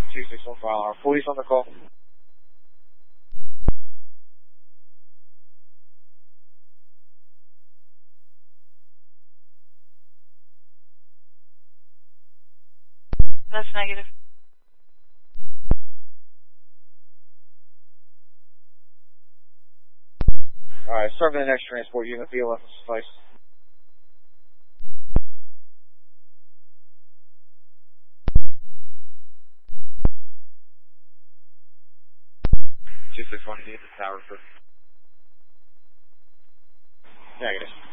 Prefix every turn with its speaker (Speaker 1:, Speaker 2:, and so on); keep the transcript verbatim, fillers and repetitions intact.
Speaker 1: two six one file hour. Police on the call.
Speaker 2: That's negative.
Speaker 1: Alright, serving the next transport unit, B eleven suffice. two six one, need the tower for. Negative.